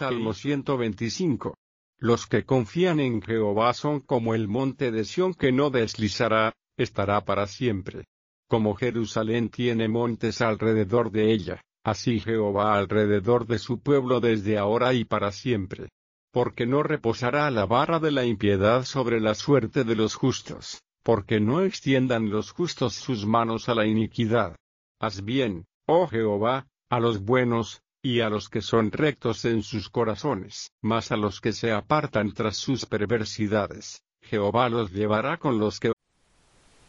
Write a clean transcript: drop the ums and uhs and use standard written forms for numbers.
Salmo 125. Los que confían en Jehová son como el monte de Sión que no deslizará, estará para siempre. Como Jerusalén tiene montes alrededor de ella, así Jehová alrededor de su pueblo desde ahora y para siempre. Porque no reposará la vara de la impiedad sobre la suerte de los justos, porque no extiendan los justos sus manos a la iniquidad. Haz bien, oh Jehová, a los buenos, y a los que son rectos en sus corazones, mas a los que se apartan tras sus perversidades, Jehová los llevará con los que